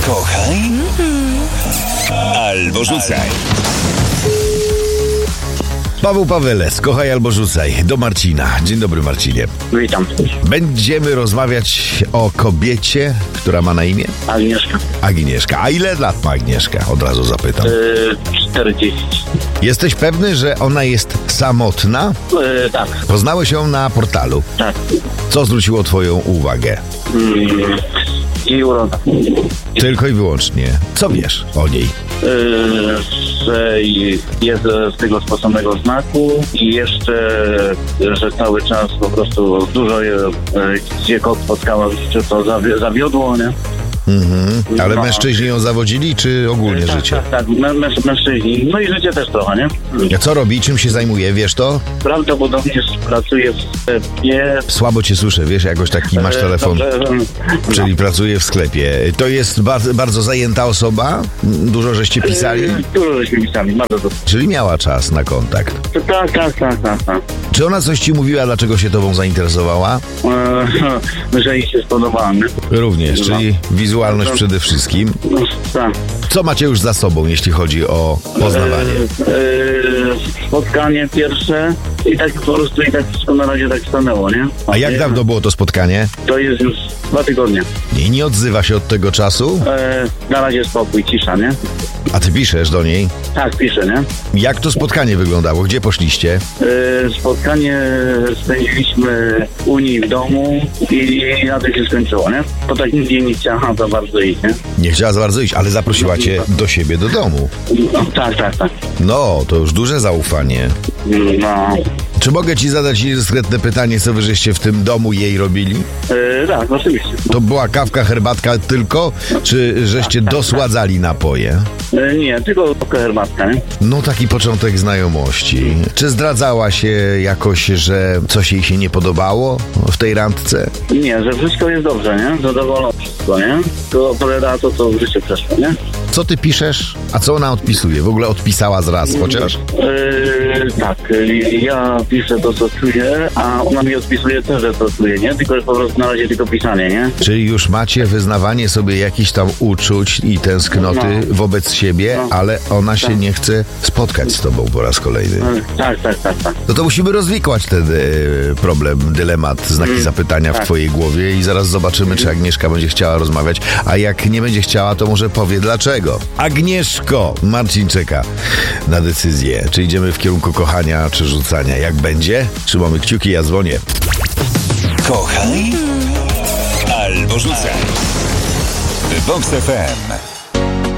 Kochaj albo rzucaj. Paweł Pawelec, kochaj albo rzucaj, do Marcina. Dzień dobry, Marcinie. Witam. Będziemy rozmawiać o kobiecie, która ma na imię? Agnieszka. Agnieszka. A ile lat ma Agnieszka? Od razu zapytam. 40. Jesteś pewny, że ona jest samotna? Tak. Poznałeś ją na portalu. Tak. Co zwróciło twoją uwagę? I uroda. Tylko i wyłącznie. Co wiesz o niej? Że jest z tego sposobnego znaku i jeszcze, że cały czas po prostu dużo gdzie kot spotkała, czy to zawiodło, nie? Ale No. mężczyźni ją zawodzili, czy ogólnie życie? Tak. Mężczyźni. No i życie też trochę, nie? A co robi? Czym się zajmuje? Wiesz to? Prawdopodobnie pracuje w sklepie. Słabo cię słyszę, wiesz? Jakoś taki masz telefon. Czyli pracuje w sklepie. To jest bardzo zajęta osoba? Dużo żeście pisali? Dużo żeśmy pisali, bardzo dużo. Czyli miała czas na kontakt. Tak. Czy ona coś ci mówiła, dlaczego się tobą zainteresowała? Że jej się spodobała, nie? Również, czyli wizualność przede wszystkim. Tak. Co macie już za sobą, jeśli chodzi o poznawanie? Spotkanie pierwsze i tak po prostu wszystko na razie tak stanęło, nie? A jak dawno było to spotkanie? To jest już 2 tygodnie. Nie odzywa się od tego czasu? Na razie spokój, cisza, nie? A ty piszesz do niej? Tak, piszę, nie? Jak to spotkanie wyglądało? Gdzie poszliście? Spotkanie spędziliśmy u niej w domu i na tym się skończyło, nie? To tak nigdzie nie chciała za bardzo iść, nie? Nie chciała za bardzo iść, ale zaprosiła cię do siebie, do domu. No, tak. No, to już duże zaufanie. No. Czy mogę ci zadać niedyskretne pytanie, co wy żeście w tym domu jej robili? Tak, oczywiście. To była kawka, herbatka tylko, czy żeście dosładzali napoje? Nie, tylko herbatka, nie? No taki początek znajomości. Czy zdradzała się jakoś, że coś jej się nie podobało w tej randce? Nie, że wszystko jest dobrze, nie? Zadowolona wszystko, nie? To opowiada to, co w życiu przeszło, nie? Co ty piszesz? A co ona odpisuje? W ogóle odpisała zraz chociaż? Tak, ja piszę to, co czuję, a ona mi odpisuje też, że to czuje, nie? Tylko po prostu na razie tylko pisanie, nie? Czyli już macie wyznawanie sobie jakichś tam uczuć i tęsknoty wobec siebie, ale ona się nie chce spotkać z tobą po raz kolejny. Tak. No to musimy rozwikłać ten problem, dylemat, znaki zapytania w twojej głowie i zaraz zobaczymy, czy Agnieszka będzie chciała rozmawiać, a jak nie będzie chciała, to może powie dlaczego. Agnieszko, Marcin czeka na decyzję, czy idziemy w kierunku kochania, czy rzucania. Jak będzie? Trzymamy kciuki, ja dzwonię. Kochaj albo rzucaj. Box FM.